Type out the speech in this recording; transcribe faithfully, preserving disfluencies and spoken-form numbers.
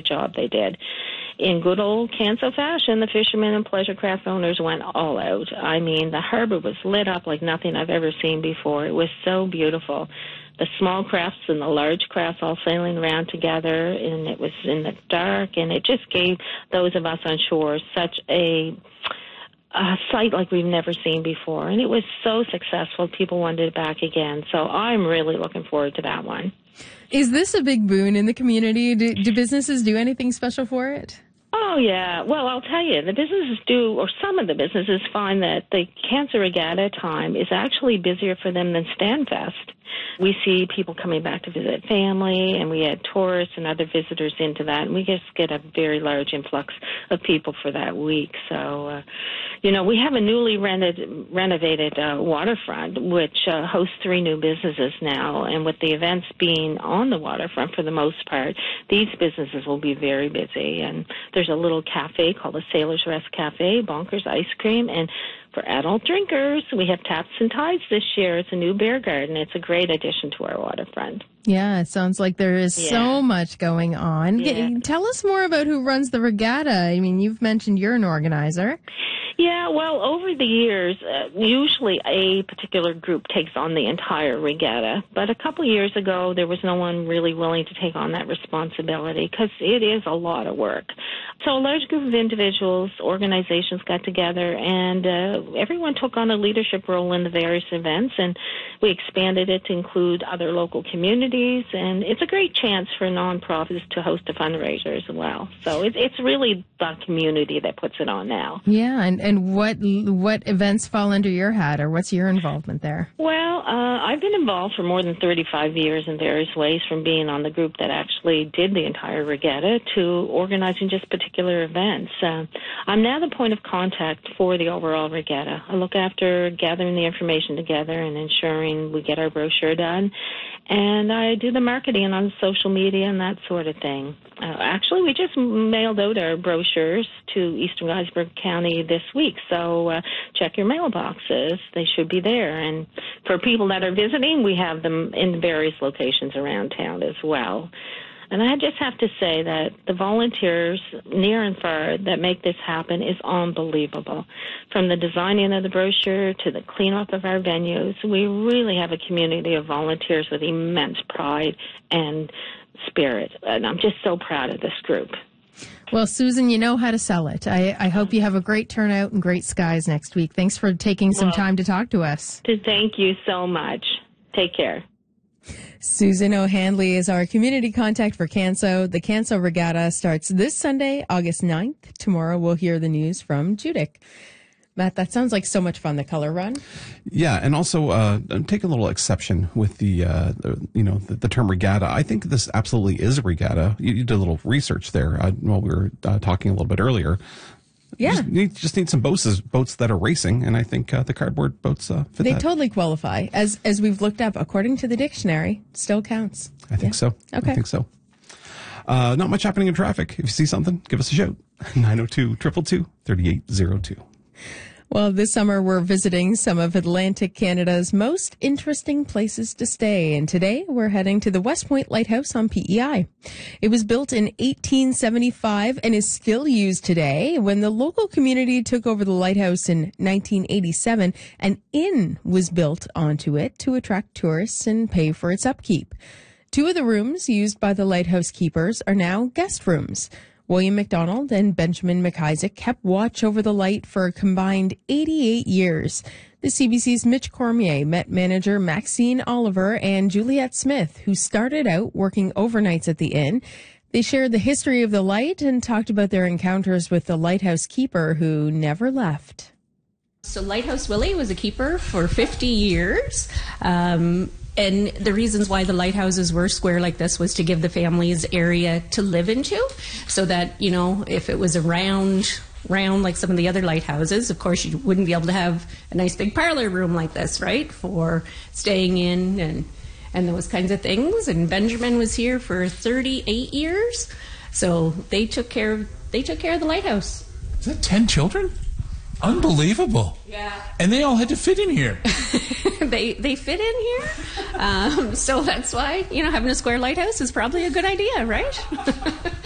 job they did. In good old Canso fashion, the fishermen and pleasure craft owners went all out. I mean, the harbor was lit up like nothing I've ever seen before. It was so beautiful. The small crafts and the large crafts all sailing around together, and it was in the dark, and it just gave those of us on shore such a, a sight like we've never seen before. And it was so successful, people wanted it back again. So I'm really looking forward to that one. Is this a big boon in the community? Do, do businesses do anything special for it? Oh, yeah. Well, I'll tell you, the businesses do, or some of the businesses find that the Canso Regatta time is actually busier for them than Stanfest. We see people coming back to visit family, and we add tourists and other visitors into that, and we just get a very large influx of people for that week. So, uh, you know, we have a newly rented, renovated uh, waterfront, which uh, hosts three new businesses now, and with the events being on the waterfront for the most part, these businesses will be very busy. And there's a little cafe called the Sailor's Rest Cafe, Bonkers Ice Cream, and for adult drinkers, we have Taps and Tides this year. It's a new beer garden. It's a great addition to our waterfront. Yeah, it sounds like there is yeah. so much going on. Yeah. Tell us more about who runs the regatta. I mean, you've mentioned you're an organizer. Yeah, well, over the years, uh, usually a particular group takes on the entire regatta. But a couple of years ago, there was no one really willing to take on that responsibility because it is a lot of work. So a large group of individuals, organizations got together, and uh, everyone took on a leadership role in the various events, and we expanded it to include other local communities, and it's a great chance for nonprofits to host a fundraiser as well. So it, it's really the community that puts it on now. Yeah, and, and what what events fall under your hat, or what's your involvement there? Well, uh, I've been involved for more than thirty-five years in various ways, from being on the group that actually did the entire regatta to organizing just particular events. Uh, I'm now the point of contact for the overall regatta. I look after gathering the information together and ensuring we get our brochure done, and I do the marketing on social media and that sort of thing. Uh, actually, we just mailed out our brochures to Eastern Geisberg County this week, so uh, check your mailboxes. They should be there. And for people that are visiting, we have them in various locations around town as well. And I just have to say that the volunteers near and far that make this happen is unbelievable. From the designing of the brochure to the cleanup of our venues, we really have a community of volunteers with immense pride and spirit. And I'm just so proud of this group. Well, Susan, you know how to sell it. I, I hope you have a great turnout and great skies next week. Thanks for taking some well, time to talk to us. Thank you so much. Take care. Susan O'Handley is our community contact for Canso. The Canso Regatta starts this Sunday, August ninth. Tomorrow we'll hear the news from Judic. Matt, that sounds like so much fun, the color run. Yeah, and also uh, take a little exception with the, uh, the you know, the, the term regatta. I think this absolutely is a regatta. You, you did a little research there uh, while we were uh, talking a little bit earlier. Yeah. You just need, just need some boats, boats that are racing, and I think uh, the cardboard boats uh, fit They that. totally qualify. As as we've looked up, according to the dictionary, still counts. I think yeah. so. Okay. I think so. Uh, not much happening in traffic. If you see something, give us a shout. nine oh two, two two two, three eight zero two. Well, this summer we're visiting some of Atlantic Canada's most interesting places to stay. And today we're heading to the West Point Lighthouse on P E I. It was built in eighteen seventy-five and is still used today. When the local community took over the lighthouse in nineteen eighty-seven, an inn was built onto it to attract tourists and pay for its upkeep. Two of the rooms used by the lighthouse keepers are now guest rooms. William McDonald and Benjamin McIsaac kept watch over the light for a combined eighty-eight years. The C B C's Mitch Cormier met manager Maxine Oliver and Juliette Smith, who started out working overnights at the inn. They shared the history of the light and talked about their encounters with the lighthouse keeper who never left. So Lighthouse Willie was a keeper for fifty years. Um, And the reasons why the lighthouses were square like this was to give the families area to live into, so that, you know, if it was a round, round like some of the other lighthouses, of course you wouldn't be able to have a nice big parlor room like this, right, for staying in and and those kinds of things. And Benjamin was here for thirty-eight years, so they took care of, they took care of the lighthouse. Is that ten children? Unbelievable. Yeah. And they all had to fit in here. they they fit in here. Um, so that's why, you know, having a square lighthouse is probably a good idea, right?